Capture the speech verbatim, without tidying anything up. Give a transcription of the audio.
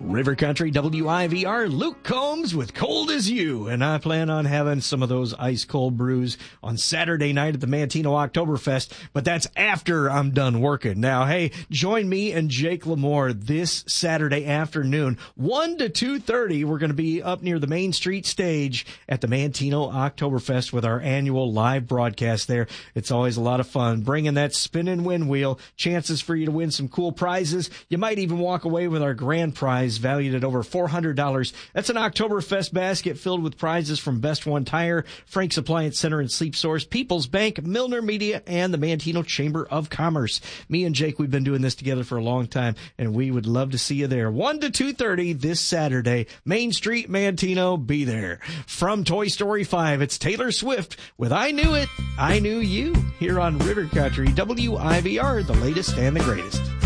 River Country W I V R, Luke Combs with Cold As You, and I plan on having some of those ice cold brews on Saturday night at the Manteno Oktoberfest, but that's after I'm done working. Now, hey, join me and Jake Lamore this Saturday afternoon, one to two thirty. We're going to be up near the Main Street stage at the Manteno Oktoberfest with our annual live broadcast there. It's always a lot of fun, bringing that spinning wind wheel, chances for you to win some cool prizes. You might even walk away with our grand prize, valued at over four hundred dollars. That's an Oktoberfest basket filled with prizes from Best One Tire, Frank's Appliance Center and Sleep Source, People's Bank, Milner Media, and the Manteno Chamber of Commerce. Me and Jake, we've been doing this together for a long time, and we would love to see you there. one to two thirty this Saturday, Main Street, Manteno. Be there. From Toy Story five, it's Taylor Swift with I Knew It, I Knew You, here on River Country W I V R, the latest and the greatest.